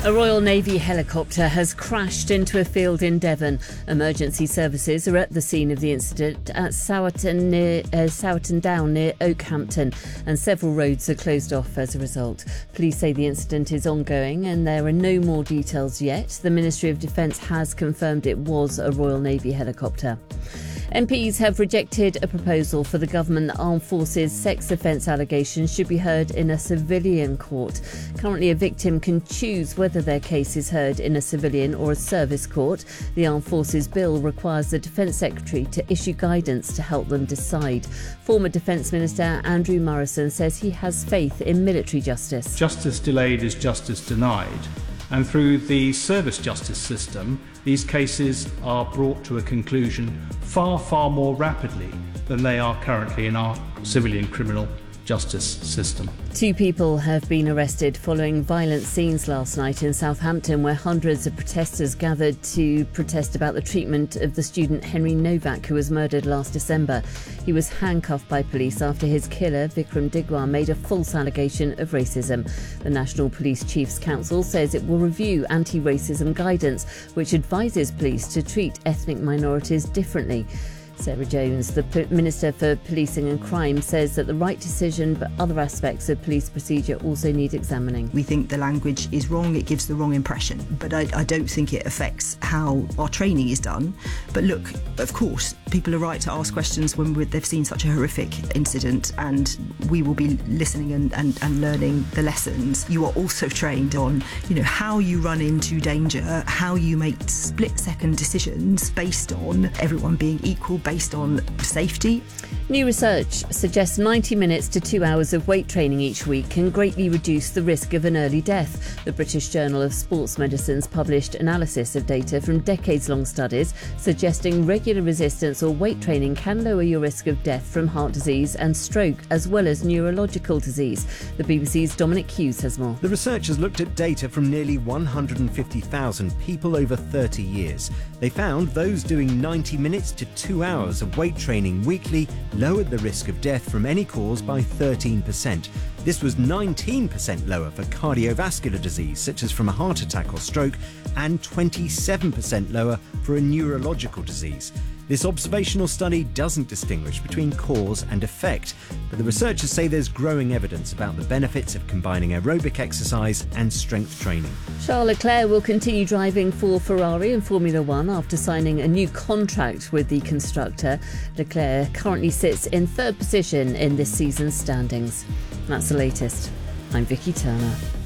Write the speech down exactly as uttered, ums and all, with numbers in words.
A Royal Navy helicopter has crashed into a field in Devon. Emergency services are at the scene of the incident at Sowerton, near, uh, Sowerton Down near Oakhampton, and several roads are closed off as a result. Police say the incident is ongoing and there are no more details yet. The Ministry of Defence has confirmed it was a Royal Navy helicopter. M Ps have rejected a proposal for the government that armed forces sex offence allegations should be heard in a civilian court. Currently, a victim can choose whether their case is heard in a civilian or a service court. The Armed Forces Bill requires the Defence Secretary to issue guidance to help them decide. Former Defence Minister Andrew Morrison says he has faith in military justice. Justice delayed is justice denied. And through the service justice system, these cases are brought to a conclusion far, far more rapidly than they are currently in our civilian criminal justice system. Two people have been arrested following violent scenes last night in Southampton, where hundreds of protesters gathered to protest about the treatment of the student Henry Novak, who was murdered last December. He was handcuffed by police after his killer, Vikram Digwar, made a false allegation of racism. The National Police Chiefs Council says it will review anti-racism guidance, which advises police to treat ethnic minorities differently. Sarah Jones, the P- Minister for Policing and Crime, says that the right decision, but other aspects of police procedure also need examining. We think the language is wrong, it gives the wrong impression, but I, I don't think it affects how our training is done. But look, of course, people are right to ask questions when they've seen such a horrific incident, and we will be listening and, and, and learning the lessons. You are also trained on, you know, how you run into danger, how you make split-second decisions based on everyone being equal, based on safety. New research suggests ninety minutes to two hours of weight training each week can greatly reduce the risk of an early death. The British Journal of Sports Medicine's published analysis of data from decades-long studies suggesting regular resistance or weight training can lower your risk of death from heart disease and stroke, as well as neurological disease. The B B C's Dominic Hughes has more. The researchers looked at data from nearly one hundred fifty thousand people over thirty years. They found those doing ninety minutes to two hours of weight training weekly lowered the risk of death from any cause by thirteen percent. This was nineteen percent lower for cardiovascular disease, such as from a heart attack or stroke, and twenty-seven percent lower for a neurological disease. This observational study doesn't distinguish between cause and effect, but the researchers say there's growing evidence about the benefits of combining aerobic exercise and strength training. Charles Leclerc will continue driving for Ferrari in Formula One after signing a new contract with the constructor. Leclerc currently sits in third position in this season's standings. That's the latest. I'm Vicky Turner.